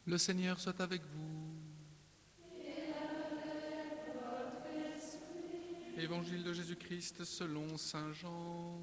Le Seigneur soit avec vous. Évangile de Jésus-Christ selon saint Jean.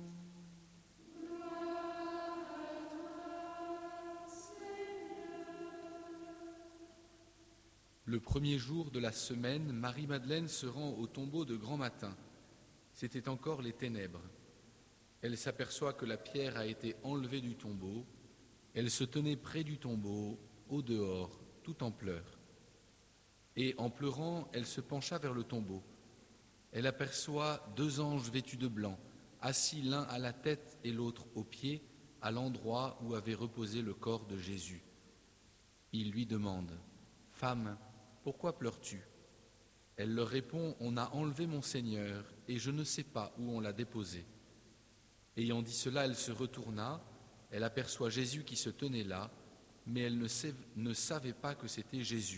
Le premier jour de la semaine, Marie-Madeleine se rend au tombeau de grand matin. C'était encore les ténèbres. Elle s'aperçoit que la pierre a été enlevée du tombeau. Elle se tenait près du tombeau, au dehors, tout en pleurs. Et en pleurant, elle se pencha vers le tombeau. Elle aperçoit 2 anges vêtus de blanc, assis l'un à la tête et l'autre aux pieds, à l'endroit où avait reposé le corps de Jésus. Ils lui demandent « Femme, pourquoi pleures-tu » Elle leur répond « On a enlevé mon Seigneur, et je ne sais pas où on l'a déposé. » Ayant dit cela, elle se retourna, elle aperçoit Jésus qui se tenait là, mais elle ne savait pas que c'était Jésus.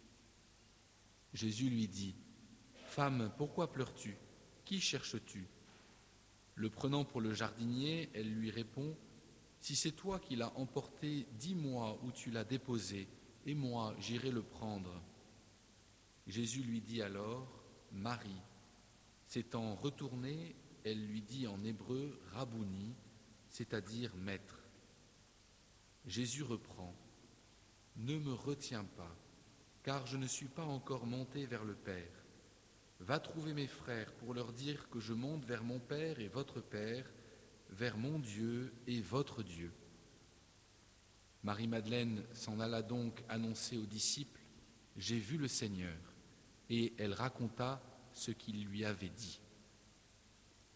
Jésus lui dit « Femme, pourquoi pleures-tu ? Qui cherches-tu » Le prenant pour le jardinier, elle lui répond « Si c'est toi qui l'as emporté, dis-moi où tu l'as déposé, et moi j'irai le prendre. » Jésus lui dit alors « Marie ». S'étant retournée, elle lui dit en hébreu « Rabouni », c'est-à-dire « maître ». Jésus reprend « Ne me retiens pas, car je ne suis pas encore monté vers le Père. Va trouver mes frères pour leur dire que je monte vers mon Père et votre Père, vers mon Dieu et votre Dieu. » Marie-Madeleine s'en alla donc annoncer aux disciples « J'ai vu le Seigneur », et elle raconta ce qu'il lui avait dit.